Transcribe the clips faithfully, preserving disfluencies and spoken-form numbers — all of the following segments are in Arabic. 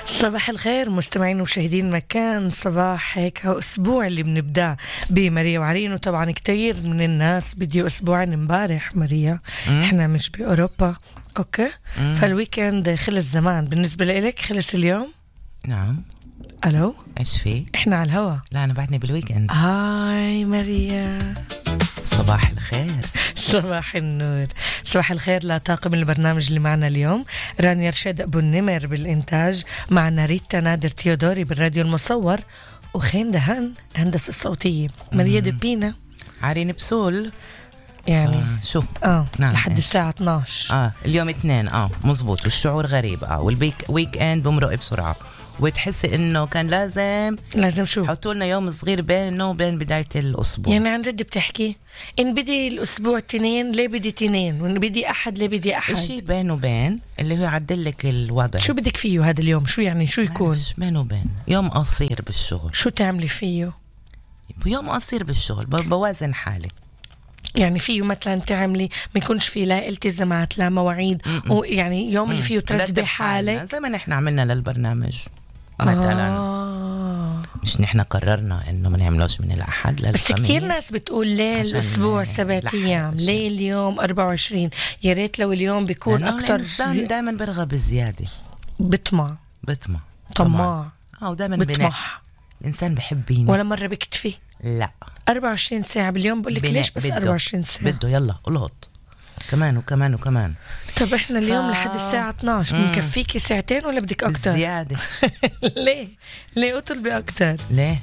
صباح الخير مستمعين ومشاهدين مكان صباح هيك هو أسبوع اللي بنبدأ بماريا وعرين. وطبعا كتير من الناس بديو أسبوعين امبارح ماريا. مم. احنا مش بأوروبا أوكي. مم. فالويكند خلص زمان بالنسبة لإلك، خلص اليوم. نعم. ألو، ايش في؟ احنا على الهوا. لا انا بعدني بالويكند. هاي ماريا. صباح الخير. صباح النور، صباح الخير لطاقم البرنامج اللي معنا اليوم. رانيا رشاد أبو النمر بالإنتاج، معنا ريتا نادر تيودوري بالراديو المصور، وخين دهان هندسة الصوتية، ماريا دبينا عارين بسول يعني آه شو اه نعم. لحد إيش؟ الساعة اثناشر. اه اليوم اثنين اه مزبوط، والشعور غريب اه والويك ويك اند بمرق بسرعة، وتحسي انه كان لازم لازم شو حطوا لنا يوم صغير بينه وبين بداية الاسبوع. يعني عن جد بتحكي إن بدي الأسبوع تنين ليه بدي تنين، وإن بدي أحد ليه بدي أحد. اشي بين وبين اللي هو يعدل لك الوضع. شو بدك فيه هذا اليوم؟ شو يعني شو يكون؟ معلش، بين وبين يوم قصير بالشغل. شو تعملي فيه؟ يوم قصير بالشغل ب- بوازن حالي. يعني فيه مثلا تعملي ما يكونش فيه لا التزامات لا مواعيد، ويعني يوم اللي فيه ترتبي نرتب حالنا حالك زي ما نحن عملنا للبرنامج مثلا. آه. مش نحن قررنا انه ما نعملوش من الاحد بس للخميس. كتير ناس بتقول ليه عشان الأسبوع سبعة لحق أيام، عشان- ليه اليوم أربعة وعشرين؟ يا ريت لو اليوم بيكون لأنه أكتر الانسان زي... دائما برغب بزياده، بطمع بطمع طماع اه ودائما بنح بطمح، الانسان بحب ينح. ولا مرة بكتفي لا أربعة وعشرين ساعة باليوم. بقول لك بنح- ليش بس بده- أربعة وعشرين ساعة؟ بده يلا الهط كمان وكمان وكمان. طب احنا اليوم ف- لحد الساعة اثناشر مم. بنكفيكي ساعتين ولا بدك أكتر؟ زياده. ليه؟ ليه اطلبي أكتر؟ ليه؟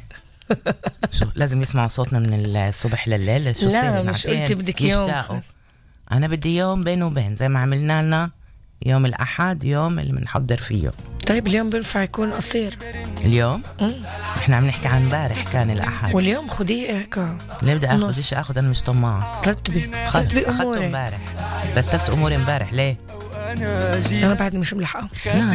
شو لازم يسمعوا صوتنا من الصبح لليل؟ شو لا، صار؟ مش عشان قلتي بدك يوم يشتاقوا. خاص. انا بدي يوم بين وبين زي ما عملنا لنا يوم الاحد، يوم اللي بنحضر فيه. طيب اليوم بينفع يكون قصير؟ اليوم مم. احنا عم نحكي عن امبارح كان الاحد. واليوم خديه هيك ليه بدي اخذ؟ نص. ايش اخذ؟ انا مش طماعه. رتبي خلص رتبي اخذته أمورك. امبارح، رتبت اموري امبارح. ليه؟ أنا بعد مش ملحقة. لا